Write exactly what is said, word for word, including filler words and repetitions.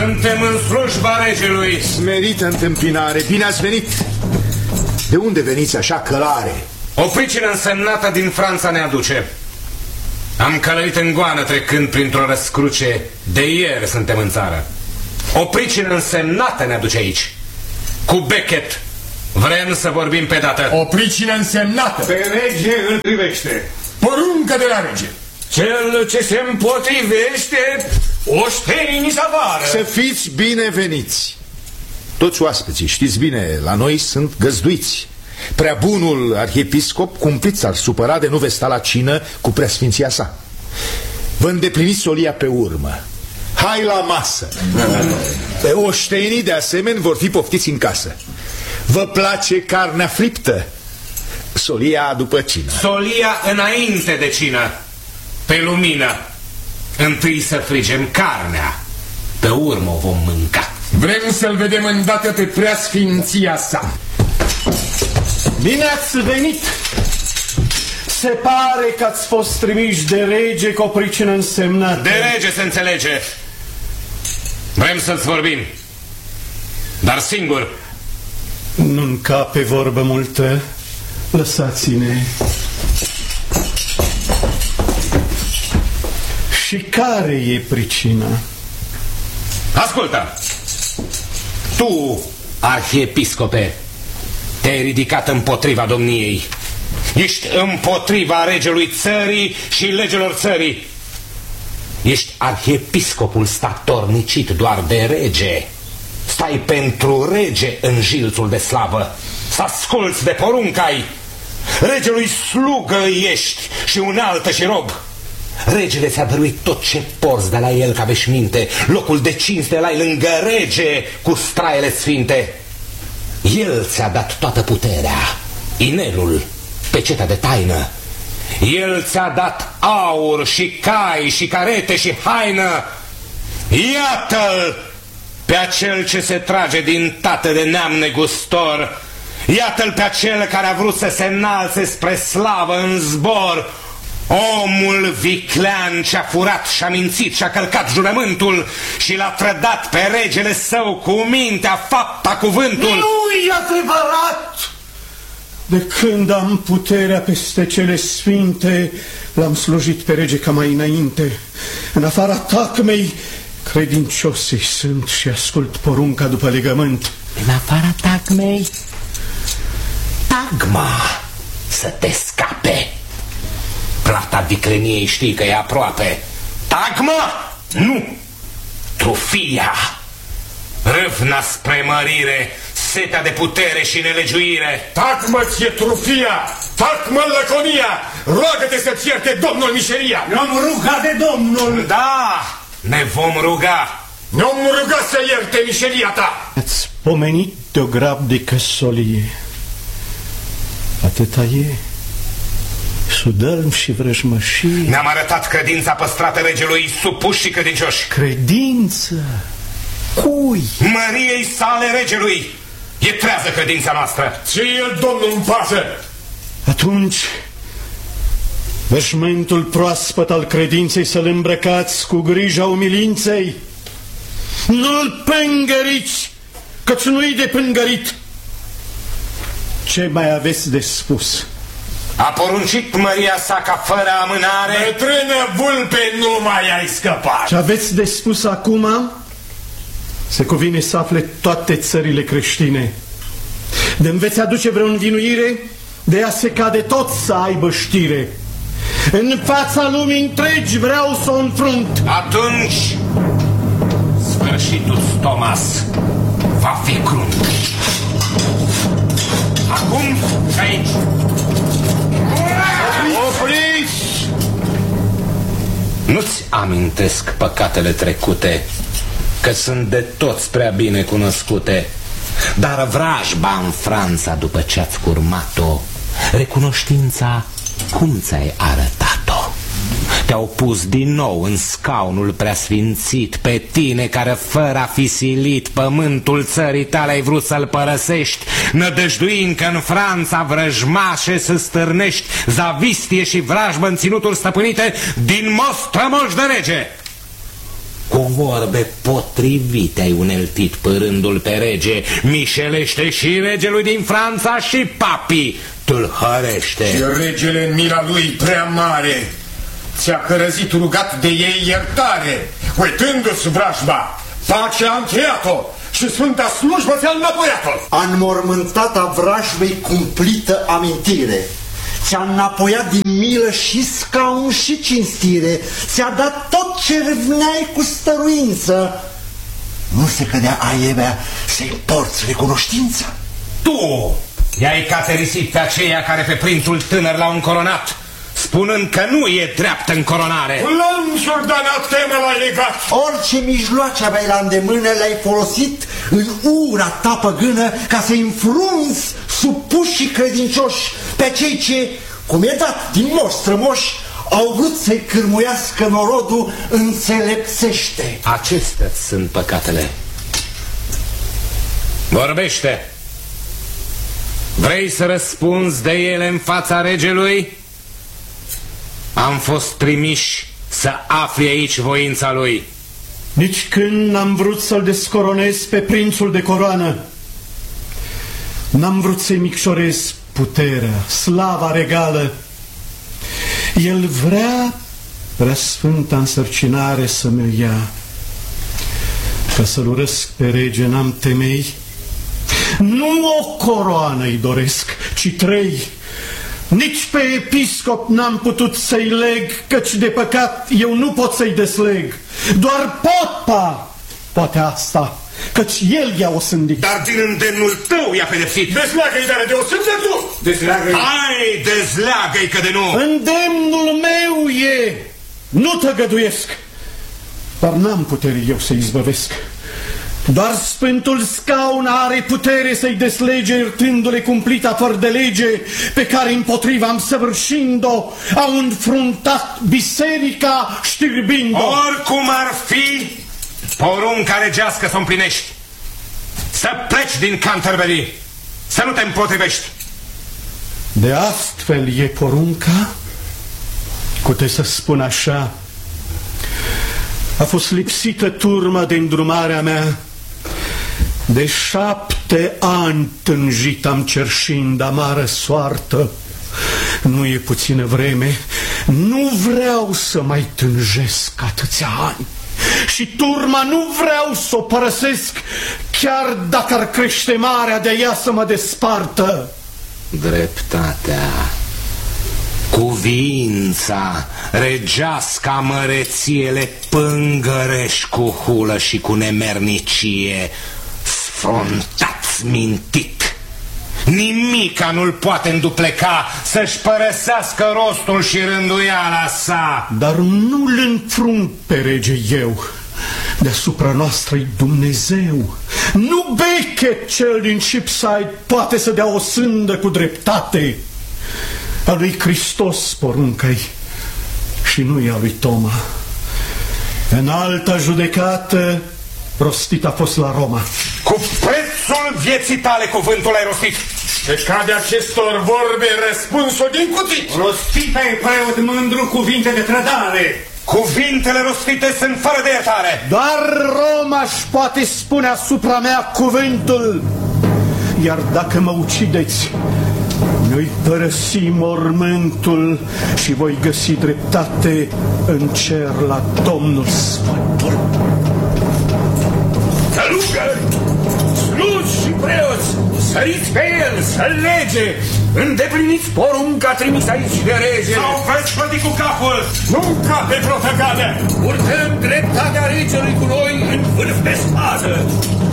Suntem în slujba regelui. Smerită întâmpinare, bine ați venit. De unde veniți așa călare? O pricină însemnată din Franța ne aduce. Am călărit în goană trecând printr-o răscruce. De ieri suntem în țară. O pricină însemnată ne aduce aici. Cu Becket vrem să vorbim pe dată. O pricină însemnată. Pe rege îl privește. Poruncă de la rege. Cel ce se împotrivește oștenii să vară. Să fiți bineveniți. Toți oaspeții, știți bine, la noi sunt găzduiți. Prea bunul arhiepiscop cumplit s-ar supăra de nu veți sta la cină cu preasfinția sa. Vă îndepliniți solia pe urmă. Hai la masă. Oștenii de asemenea vor fi poftiți în casă. Vă place carnea friptă? Solia după cină. Solia înainte de cină. Pe lumină. Întâi să frigem carnea, pe urmă o vom mânca. Vrem să-l vedem îndată pe preasfinția sa. Bine ați venit! Se pare că ați fost trimiși de rege cu o pricină însemnată. De rege se înțelege. Vrem să-ți vorbim, dar singur. Nu încape vorbă multă. Lăsați-ne. Și care e pricina? Ascultă. Tu, arhiepiscope, te-ai ridicat împotriva domniei. Ești împotriva regelui țării și legilor țării. Ești arhiepiscopul statornicit doar de rege. Stai pentru rege în jilțul de slavă. Să asculți de poruncai. Regelui slugă ești și unealtă și rob. Regele ți-a dăruit tot ce porți de la el ca veșminte. Locul de cinste l-ai lângă rege cu straiele sfinte. El ți-a dat toată puterea, inelul, pecetea de taină. El ți-a dat aur și cai și carete și haină. Iată-l pe acel ce se trage din tată de neam negustor. Iată-l pe acel care a vrut să se înalțe spre slavă în zbor. Omul viclean ce-a furat și-a mințit și-a călcat jurământul și l-a trădat pe regele său cu mintea, fapta, cuvântul. Nu-i adevărat! De când am puterea peste cele sfinte, l-am slujit pe rege ca mai înainte. În afara tacmei, credinciosii sunt și ascult porunca după legământ. În afara tacmei, tagma să te scape. Plata vicleniei știi că e aproape. Tagma? Nu! Trufia! Râvna spre mărire, setea de putere și nelegiuire. Tagmă ție trufia! Tagmă lăconia! Roagă-te să-ți ierte domnul mișeria! Ne-am rugat de domnul! Da! Ne vom ruga! Ne-am rugat să ierte mișeria ta! Ați pomenit de-o grabdică solie. Atâta e. Sudălm și vrăjmășie. Ne-am arătat credința păstrată regelui, supuși și credincioși. Credință? Cui? Măriei sale regelui. E trează credința noastră. Ție-l domnul în pază. Atunci veșmântul proaspăt al credinței să-l îmbrăcați cu grija umilinței. Nu-l pângăriți, căci nu-i de pângărit. Ce mai aveți de spus? A poruncit măria sa ca fără amânare. Bătrână vulpe, nu mai ai scăpat. Ce aveți de spus acum? Se cuvine să afle toate țările creștine. De-mi veți aduce vreo învinuire, de ea se cade tot să aibă știre. În fața lumii întregi vreau să o înfrunt. Atunci sfârșitul, Thomas, va fi crunt. Acum și aici. Opriți! Nu-ți amintesc păcatele trecute, că sunt de toți prea bine cunoscute. Dar vrajba în Franța după ce ați curmat-o, recunoștința, cum ți-ai arătat-o? Te-au pus din nou în scaunul preasfințit, pe tine care fără a fi silit pământul țării tale ai vrut să-l părăsești, nădăjduind că în Franța vrăjmașe să stârnești zavistie și vrajbă în ținutul stăpânite din most strămoși de rege. Cu vorbe potrivite ai uneltit părândul pe rege, mișelește și regelui din Franța și papii, tâlhărește. Și regele în mila lui prea mare ți-a cărăzit rugat de ei iertare, uitându-ți vrajba, pacea a încheiat-o și sfânta slujbă ți-a înapoiat-o. A înmormântata vrajbei cumplită amintire, ți-a înapoiat din milă și scaun și cinstire, ți-a dat tot ce râvneai cu stăruință. Nu se cădea aievea să-i porți recunoștința? Tu i-ai caterisit pe aceia care pe prințul tânăr l-au încoronat, spunând că nu e dreaptă încoronare. Cu lanțuri de anatemă l-ai legat. Orice mijloace aveai la îndemână le-ai folosit în ura ta păgână ca să înfrunzi supuși și credincioși pe cei ce, cum e dat din moși strămoși, au vrut să-i cârmuiască norodul înțelepțește. Acestea sunt păcatele. Vorbește. Vrei să răspunzi de ele în fața regelui? Am fost trimiși să afli aici voința lui. Nici când n-am vrut să-l descoronez pe prințul de coroană, n-am vrut să-i micșorez puterea, slava regală. El vrea preasfânta însărcinare să mi-o ia. Ca să-l urăsc pe rege n-am temei. Nu o coroană îi doresc, ci trei. Nici pe episcop n-am putut să-i leg, căci de păcat eu nu pot să-i desleg. Doar popa poate asta, căci el i-a osândit. Dar din îndemnul tău i-a pedepsit. Dezleagă-i de de osândă tu! Dezleagă-i! Hai, dezleagă-i că de nu! Îndemnul meu e, nu tăgăduiesc, dar n-am putere eu să-i izbăvesc. Doar Sfântul Scaun are putere să-i deslege, iertându-le cumplita fără de lege, pe care împotriva am săvârșind-o, au înfruntat biserica știrbind-o. Oricum ar fi, porunca regească să o împlinești. Să pleci din Canterbury, să nu te împotrivești. De astfel e porunca, cute să spun așa, a fost lipsită turma de îndrumarea mea. De șapte ani tânjit am cerșind amară soartă. Nu e puțină vreme, nu vreau să mai tânjesc atâția ani. Și turma nu vreau să o părăsesc, chiar dacă ar crește marea de ea să mă despartă. Dreptatea, cuvința, regeasca măreție le pângărești cu hulă și cu nemernicie. Sfrontați mintit! Nimica nu-l poate îndupleca să-și părăsească rostul și rânduiala sa. Dar nu-l înfrunt pe rege eu, deasupra noastră-i Dumnezeu. Nu Becket cel din Cheapside poate să dea o sândă cu dreptate. A lui Hristos porunca-i și nu e a lui Toma. În alta judecată rostit a fost la Roma. Cu prețul vieții tale cuvântul ai rostit. Pe cade acestor vorbe răspunsul din cuțit. Rostit ai, preot mândru, cuvinte de trădare. Cuvintele rostite sunt fără de iertare. Doar Roma își poate spune asupra mea cuvântul. Iar dacă mă ucideți, mi-oi părăsi mormântul și voi găsi dreptate în cer la Domnul Sfântul. Călugări, slugi și preoți, săriți pe el, să-l lege, îndepliniți porunca trimis aici de rege. Sau veți plăti cu capul. Nu cape vreo tăgadă. Purtăm dreptatea regelui cu noi în vârf de spadă.